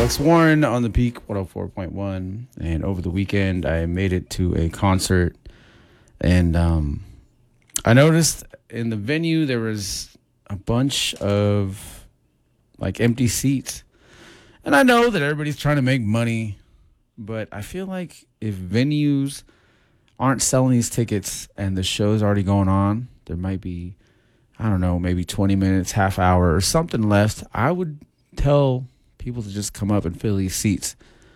Alex Warren on the Peak 104.1. And over the weekend, I made it to a concert. And I noticed in the venue there was a bunch of like empty seats. And I know that everybody's trying to make money, but I feel like if venues aren't selling these tickets and the show's already going on, there might be, I don't know, maybe 20 minutes, half hour or something left. I would tell people to just come up and fill these seats.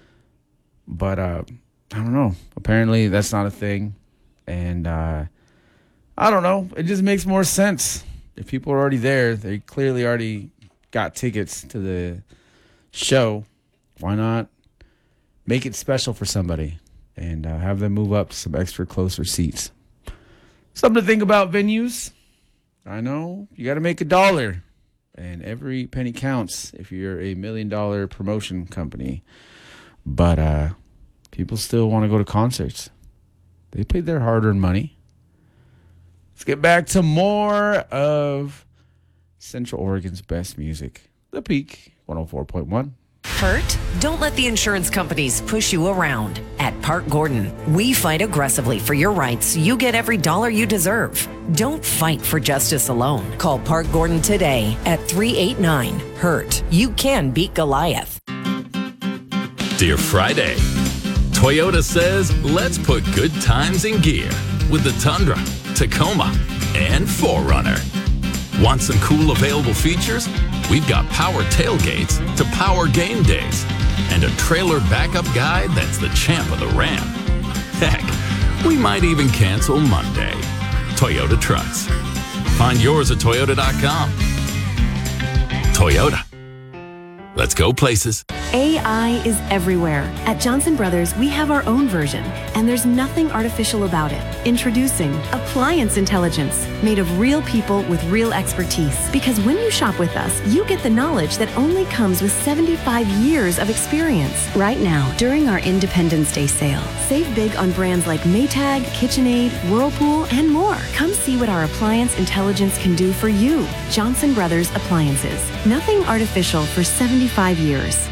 But I don't know. Apparently that's not a thing. And I don't know. It just makes more sense. If people are already there, they clearly already got tickets to the show. Why not make it special for somebody and have them move up to some extra closer seats? Something to think about, venues. I know you got to make $1, and every penny counts if you're a $1 million promotion company. But people still want to go to concerts. They paid their hard-earned money. Let's get back to more of Central Oregon's best music. The Peak 104.1. Hurt? Don't let the insurance companies push you around. At Park Gordon, we fight aggressively for your rights so you get every dollar you deserve. Don't fight for justice alone. Call Park Gordon today at 389-HURT. You can beat Goliath. Dear Friday, Toyota says let's put good times in gear with the Tundra, Tacoma, and 4Runner. Want some cool available features? We've got power tailgates to power game days and a trailer backup guide that's the champ of the ramp. Heck, we might even cancel Monday. Toyota trucks. Find yours at toyota.com. Toyota. Let's go places. AI is everywhere. At Johnson Brothers, we have our own version, and there's nothing artificial about it. Introducing Appliance Intelligence, made of real people with real expertise. Because when you shop with us, you get the knowledge that only comes with 75 years of experience. Right now, during our Independence Day sale, save big on brands like Maytag, KitchenAid, Whirlpool, and more. Come see what our Appliance Intelligence can do for you. Johnson Brothers Appliances. Nothing artificial for 75 years.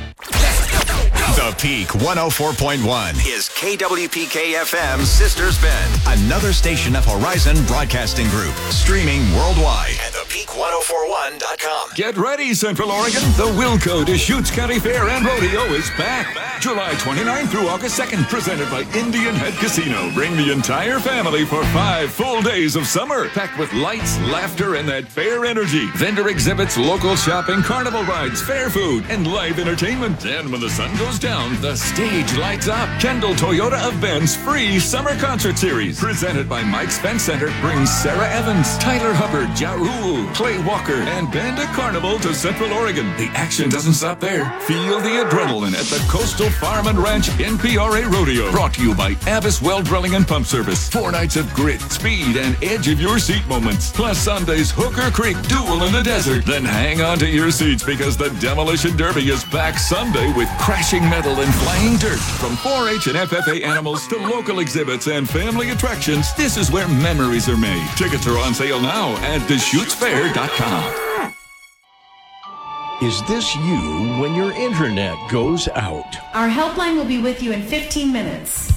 The Peak 104.1 is KWPK-FM's Sisters Bend, another station of Horizon Broadcasting Group, streaming worldwide at thepeak1041.com. Get ready, Central Oregon. The Wilco Deschutes County Fair and Rodeo is back. July 29th through August 2nd, presented by Indian Head Casino. Bring the entire family for 5 full days of summer, packed with lights, laughter, and that fair energy. Vendor exhibits, local shopping, carnival rides, fair food, and live entertainment. And when the sun goes down, the stage lights up. Kendall Toyota of Ben's free summer concert series, presented by Mike Spence Center, brings Sarah Evans, Tyler Hubbard, Ja Rule, Clay Walker, and Band of Carnival to Central Oregon. The action doesn't stop there. Feel the adrenaline at the Coastal Farm and Ranch NPRA Rodeo. Brought to you by Abbas Well Drilling and Pump Service. 4 nights of grit, speed, and edge of your seat moments. Plus Sunday's Hooker Creek Duel in the Desert. Then hang on to your seats because the Demolition Derby is back Sunday with crashing metal and flying dirt. From 4-H and FFA animals to local exhibits and family attractions, this is where memories are made. Tickets are on sale now at DeschutesFair.com. Is this you when your internet goes out? Our helpline will be with you in 15 minutes.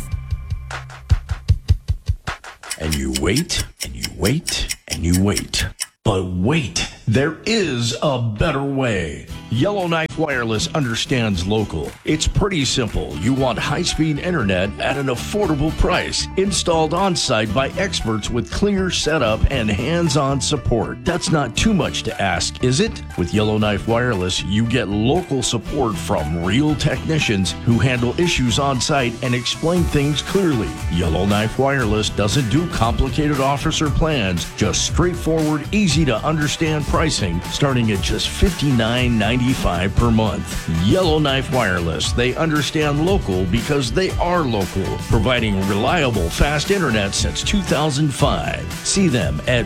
And you wait, and you wait, and you wait. But wait, there is a better way. Yellowknife Wireless understands local. It's pretty simple. You want high-speed internet at an affordable price, installed on-site by experts with clear setup and hands-on support. That's not too much to ask, is it? With Yellowknife Wireless, you get local support from real technicians who handle issues on-site and explain things clearly. Yellowknife Wireless doesn't do complicated offers or plans, just straightforward, easy-to-understand pricing, starting at just $59.95 per month. Yellowknife Wireless. They understand local because they are local, providing reliable, fast internet since 2005. See them at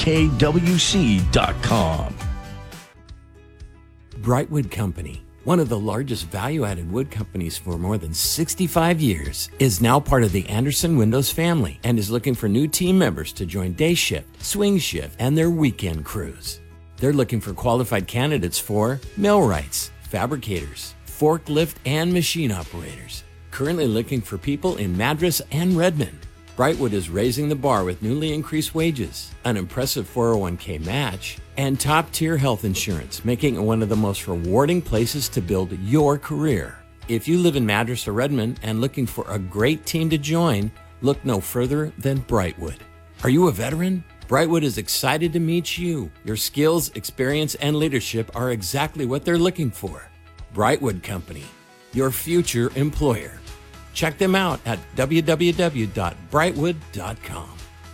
ykwc.com. Brightwood Company, one of the largest value-added wood companies for more than 65 years, is now part of the Anderson Windows family and is looking for new team members to join day shift, swing shift, and their weekend crews. They're looking for qualified candidates for millwrights, fabricators, forklift, and machine operators. Currently looking for people in Madras and Redmond. Brightwood is raising the bar with newly increased wages, an impressive 401k match, and top-tier health insurance, making it one of the most rewarding places to build your career. If you live in Madras or Redmond and looking for a great team to join, look no further than Brightwood. Are you a veteran? Brightwood is excited to meet you. Your skills, experience, and leadership are exactly what they're looking for. Brightwood Company, your future employer. Check them out at www.brightwood.com.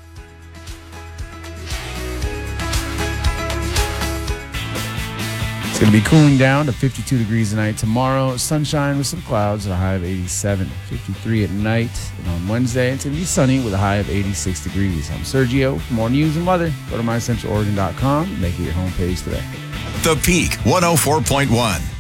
It's going to be cooling down to 52 degrees tonight. Tomorrow, sunshine with some clouds at a high of 87, 53 at night. And on Wednesday, it's going to be sunny with a high of 86 degrees. I'm Sergio. For more news and weather, go to mycentraloregon.com and make it your homepage today. The Peak 104.1.